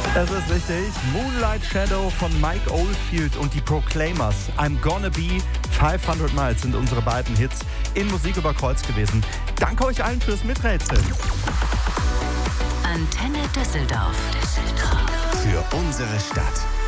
Es ist richtig. Moonlight Shadow von Mike Oldfield und die Proclaimers. I'm Gonna Be 500 Miles sind unsere beiden Hits in Musik über Kreuz gewesen. Danke euch allen fürs Miträtseln. Antenne Düsseldorf. Für unsere Stadt.